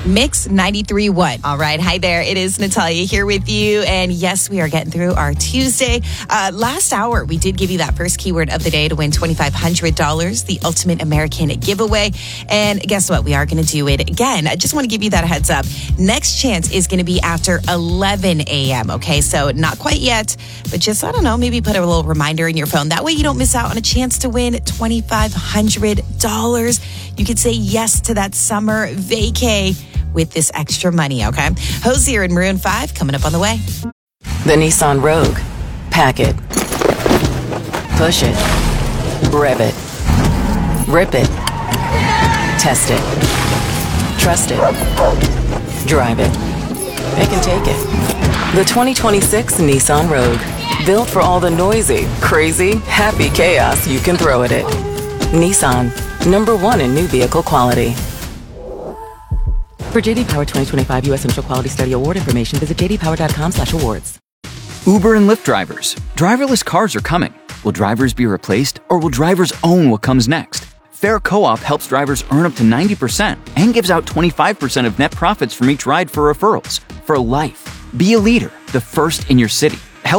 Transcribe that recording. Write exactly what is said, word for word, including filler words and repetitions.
Mix ninety-three point one. All right. Hi there. It is Natalia here with you. And yes, we are getting through our Tuesday. Uh, last hour, we did give you that first keyword of the day to win twenty-five hundred dollars, the Ultimate American giveaway. And guess what? We are going to do it again. I just want to give you that heads up. Next chance is going to be after eleven a.m. Okay. So not quite yet, but just, I don't know, maybe put a little reminder in your phone. That way you don't miss out on a chance to win twenty-five hundred dollars. You could say yes to that summer vacay with this extra money, okay? Hosier and Maroon five coming up on the way. The Nissan Rogue. Pack it. Push it. Rev it. Rip it. Test it. Trust it. Drive it. It can take it. The twenty twenty-six Nissan Rogue. Built for all the noisy, crazy, happy chaos you can throw at it. Nissan. Number one in new vehicle quality. For J D Power twenty twenty-five U S Initial Quality Study Award information, visit j d power dot com slash awards. Uber and Lyft drivers. Driverless cars are coming. Will drivers be replaced, or will drivers own what comes next? Fair Co-op helps drivers earn up to ninety percent and gives out twenty-five percent of net profits from each ride for referrals. For life. Be a leader, the first in your city.